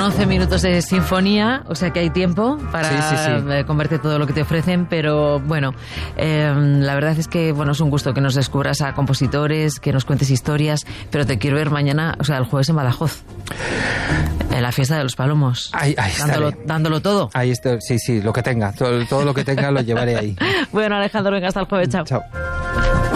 11 minutos de sinfonía, o sea que hay tiempo para convertir todo lo que te ofrecen, pero bueno, la verdad es que es un gusto que nos descubras a compositores, que nos cuentes historias, pero te quiero ver mañana, o sea, el jueves en Badajoz, en la fiesta de los Palomos, dándolo todo. Ahí está, sí, lo que tenga, todo lo que tenga lo llevaré ahí. Bueno, Alejandro, venga, hasta el jueves, chao. Chao.